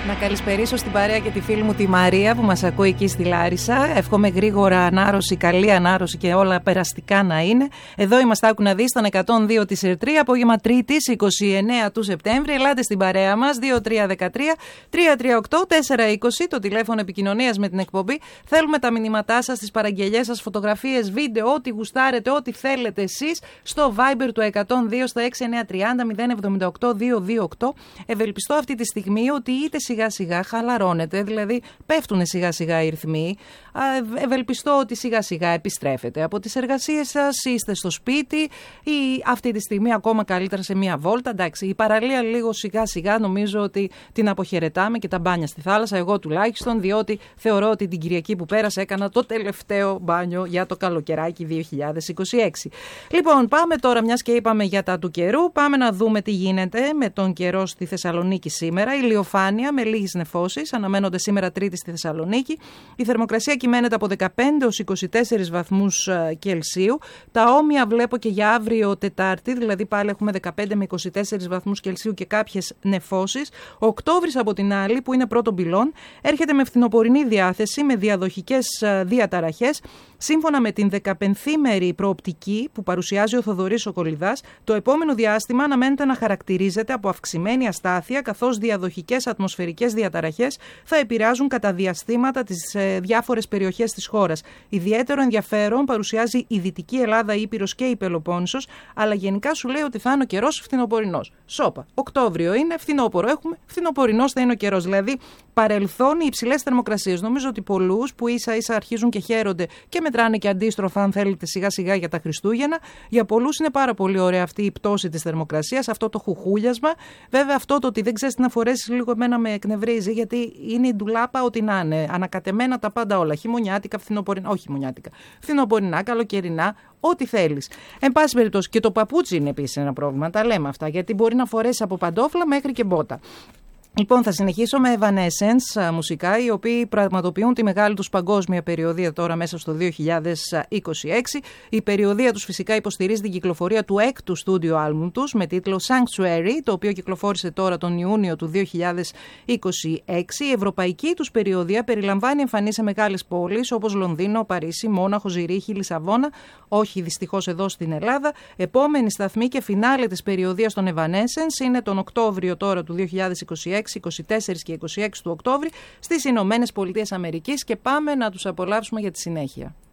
Να καλησπερίσω στην παρέα και τη φίλη μου τη Μαρία που μας ακούει εκεί στη Λάρισα. Εύχομαι γρήγορα ανάρρωση, καλή ανάρρωση και όλα περαστικά να είναι. Εδώ είμαστε, άκου να δεις, στον 102 της ΕΡΤΡΙ, απόγευμα Τρίτης, 29 του Σεπτέμβρη. Ελάτε στην παρέα μας, 2313-338-420, το τηλέφωνο επικοινωνίας με την εκπομπή. Θέλουμε τα μηνύματά σας, τις παραγγελιές σας, φωτογραφίες, βίντεο, ό,τι γουστάρετε, ό,τι θέλετε εσείς, στο Viber του 102 στο 6930-078-228. Ευελπιστώ αυτή τη στιγμή ότι είτε σιγά σιγά χαλαρώνεται, δηλαδή πέφτουν σιγά σιγά οι ρυθμοί. Ευελπιστώ ότι σιγά σιγά επιστρέφετε από τις εργασίες σας, είστε στο σπίτι ή αυτή τη στιγμή ακόμα καλύτερα σε μία βόλτα. Εντάξει, η παραλία λίγο σιγά σιγά νομίζω ότι την αποχαιρετάμε και τα μπάνια στη θάλασσα, εγώ τουλάχιστον, διότι θεωρώ ότι την Κυριακή που πέρασε έκανα το τελευταίο μπάνιο για το καλοκαιράκι 2026. Λοιπόν, πάμε τώρα, μιας και είπαμε για τα του καιρού, πάμε να δούμε τι γίνεται με τον καιρό στη Θεσσαλονίκη σήμερα. Ηλιοφάνεια με λίγες νεφώσεις αναμένονται σήμερα Τρίτη στη Θεσσαλονίκη. Η θερμοκρασία κυμαίνεται από 15 έως 24 βαθμούς Κελσίου. Τα όμοια βλέπω και για αύριο Τετάρτη, δηλαδή πάλι έχουμε 15 με 24 βαθμούς Κελσίου και κάποιες νεφώσεις. Ο Οκτώβρης από την άλλη, που είναι πρώτον πυλών, έρχεται με φθινοπορεινή διάθεση, με διαδοχικές διαταραχές. Σύμφωνα με την 15ημερη προοπτική που παρουσιάζει ο Θοδωρής Σοκολιδάς, το επόμενο διάστημα αναμένεται να χαρακτηρίζεται από αυξημένη αστάθεια, καθώς διαδοχικές ατμοσφαιρικές διαταραχές θα επηρεάζουν κατά διαστήματα τις διάφορες περιοχές της χώρας. Ιδιαίτερο ενδιαφέρον παρουσιάζει η Δυτική Ελλάδα, Ήπειρος και η Πελοπόννησος, αλλά γενικά σου λέει ότι θα είναι ο καιρός φθινοπορεινός. Σόπα. Οκτώβριο είναι, φθινόπορο έχουμε, φθινοπορεινός θα είναι ο καιρός. Δηλαδή, παρελθόν οι υψηλές θερμοκρασίες. Νομίζω ότι πολλούς που ίσα-ίσα αρχίζουν και χαίρονται και μετράνε και αντίστροφα, αν θέλετε, σιγά-σιγά για τα Χριστούγεννα. Για πολλούς είναι πάρα πολύ ωραία αυτή η πτώση της θερμοκρασίας, αυτό το χουχούλιασμα. Βέβαια, αυτό το ότι δεν ξέρεις τι να φορέσεις λίγο εμένα με εκνευρίζει, γιατί είναι η ντουλάπα ό,τι να είναι. Ανακατεμένα τα πάντα όλα. Χειμωνιάτικα, φθινοπορεινά, όχι χειμωνιάτικα. Φθινοπορεινά, καλοκαιρινά, ό,τι θέλεις. Εν πάση περιπτώσει, και το παπούτσι είναι επίσης ένα πρόβλημα. Τα λέμε αυτά, γιατί μπορεί να φορέσει από παντόφλα μέχρι και μπότα. Λοιπόν, θα συνεχίσω με Evanescence μουσικά, οι οποίοι πραγματοποιούν τη μεγάλη τους παγκόσμια περιοδεία τώρα μέσα στο 2026. Η περιοδεία τους φυσικά υποστηρίζει την κυκλοφορία του έκτου στούντιο άλμπουμ τους με τίτλο Sanctuary, το οποίο κυκλοφόρησε τώρα τον Ιούνιο του 2026. Η ευρωπαϊκή τους περιοδεία περιλαμβάνει εμφανίσεις σε μεγάλες πόλεις όπως Λονδίνο, Παρίσι, Μόναχο, Ζυρίχη, Λισαβόνα, όχι δυστυχώς εδώ στην Ελλάδα. Επόμενη σταθμή και φινάλε της περιοδείας των Evanescence είναι τον Οκτώβριο τώρα του 2026. 24 και 26 του Οκτώβρη στις Ηνωμένες Πολιτείες Αμερικής, και πάμε να τους απολαύσουμε για τη συνέχεια.